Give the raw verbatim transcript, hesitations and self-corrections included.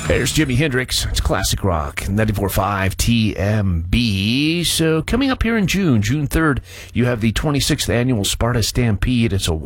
There's Jimi Hendrix. It's classic rock, ninety-four point five T M B. So coming up here in June, June third, you have the twenty-sixth annual Sparta Stampede. It's a